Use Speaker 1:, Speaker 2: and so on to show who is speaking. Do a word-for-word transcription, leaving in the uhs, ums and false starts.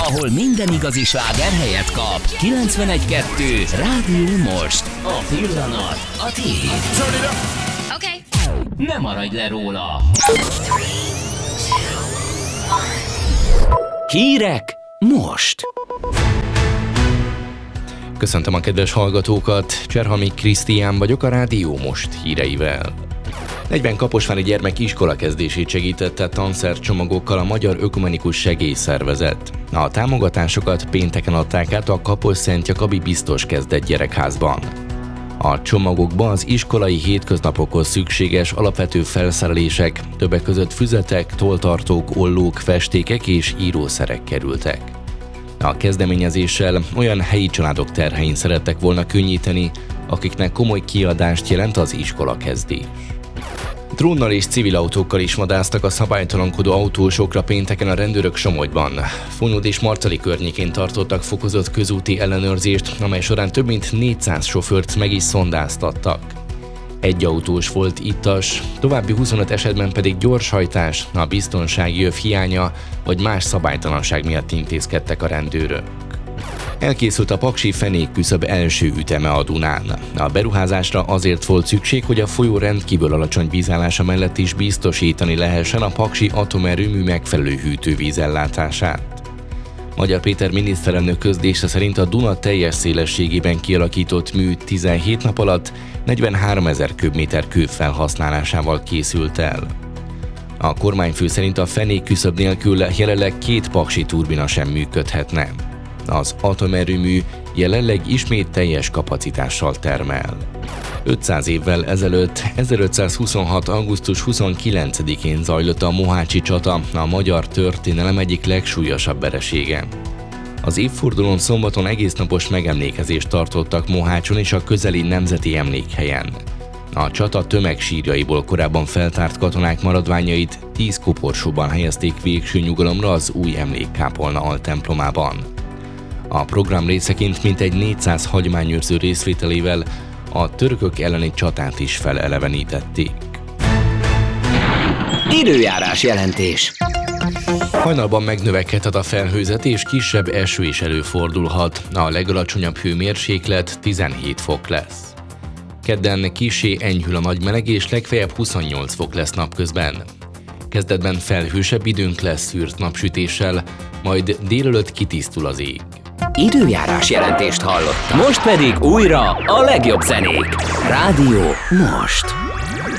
Speaker 1: ahol minden igazi sláger helyet kap. kilencvenegy kettő Rádió Most. A pillanat a tiéd.
Speaker 2: Oké.
Speaker 1: Ne maradj le róla. Hírek most.
Speaker 3: Köszöntöm a kedves hallgatókat, Cserhami Krisztián vagyok a Rádió Most híreivel. negyven kaposvári gyermek iskolakezdését segítette tanszercsomagokkal a Magyar Ökumenikus Segélyszervezet. A támogatásokat pénteken adták át a Kaposszentjakabi Biztos Kezdet Gyerekházban. A csomagokba az iskolai hétköznapokhoz szükséges alapvető felszerelések, többek között füzetek, tolltartók, ollók, festékek és írószerek kerültek. A kezdeményezéssel olyan helyi családok terhein szerettek volna könnyíteni, akiknek komoly kiadást jelent az iskolakezdés. Drónnal és civil autókkal is vadásztak a szabálytalankodó autósokra pénteken a rendőrök Somogyban. Fonód és Marcali környékén tartottak fokozott közúti ellenőrzést, amely során több mint négyszáz sofőrt meg is szondáztattak. Egy autós volt ittas, további huszonöt esetben pedig gyorshajtás, a biztonsági öv hiánya vagy más szabálytalanság miatt intézkedtek a rendőrök. Elkészült a paksi fenékküszöb első üteme a Dunán. A beruházásra azért volt szükség, hogy a folyó rendkívül alacsony vízállása mellett is biztosítani lehessen a paksi atomerőmű megfelelő hűtővízellátását. Magyar Péter miniszterelnök közlése szerint a Duna teljes szélességében kialakított mű tizenhét nap alatt negyvenháromezer köbméter kő felhasználásával készült el. A kormányfő szerint a fenékküszöb nélkül jelenleg két paksi turbina sem működhetne. Az atomerőmű jelenleg ismét teljes kapacitással termel. ötszáz évvel ezelőtt, ezerötszázhuszonhat. augusztus huszonkilencedikén zajlott a Mohácsi csata, a magyar történelem egyik legsúlyosabb veresége. Az évfordulón szombaton egésznapos megemlékezést tartottak Mohácson és a közeli nemzeti emlékhelyen. A csata tömegsírjaiból korábban feltárt katonák maradványait tíz koporsóban helyezték végső nyugalomra az új emlékkápolna altemplomában. A program részeként mintegy négyszáz hagyományőrző részvételével a törökök elleni csatát is felelevenítették.
Speaker 1: Időjárás jelentés.
Speaker 3: Hajnalban megnövekedhet a felhőzet és kisebb eső is előfordulhat. A legalacsonyabb hőmérséklet tizenhét fok lesz. Kedden kissé enyhül a nagy meleg és legfeljebb huszonnyolc fok lesz napközben. Kezdetben felhősebb időnk lesz szűrt napsütéssel, majd délelőtt kitisztul az ég.
Speaker 1: Időjárás jelentést hallottam. Most pedig újra a legjobb zenék. Rádió Most.